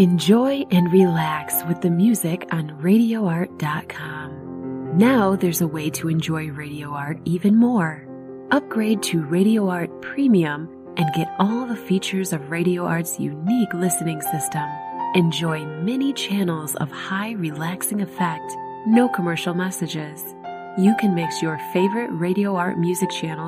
Enjoy and relax with the music on RadioArt.com. Now there's a way to enjoy Radio Art even more. Upgrade to Radio Art Premium and get all the features of Radio Art's unique listening system. Enjoy many channels of high relaxing effect, no commercial messages. You can mix your favorite Radio Art music channels